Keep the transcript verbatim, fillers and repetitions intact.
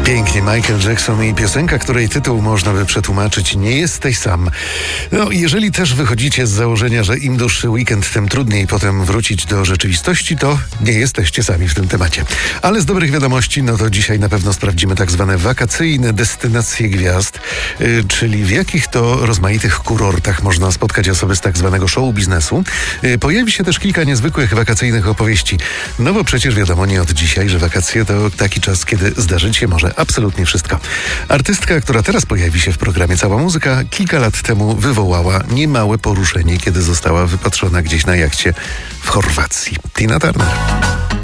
Pięknie, Michael Jackson i piosenka, której tytuł można by przetłumaczyć "Nie jesteś sam". No, jeżeli też wychodzicie z założenia, że im dłuższy weekend, tym trudniej potem wrócić do rzeczywistości, to nie jesteście sami w tym temacie. Ale z dobrych wiadomości, no to dzisiaj na pewno sprawdzimy tak zwane wakacyjne destynacje gwiazd, yy, czyli w jakich to rozmaitych kurortach można spotkać osoby z tak zwanego show biznesu. Yy, pojawi się też kilka niezwykłych wakacyjnych opowieści. No bo przecież wiadomo nie od dzisiaj, że wakacje to taki czas, kiedy zdarzyć się może absolutnie wszystko. Artystka, która teraz pojawi się w programie Cała Muzyka, kilka lat temu wywołała niemałe poruszenie, kiedy została wypatrzona gdzieś na jachcie w Chorwacji. Tina Turner.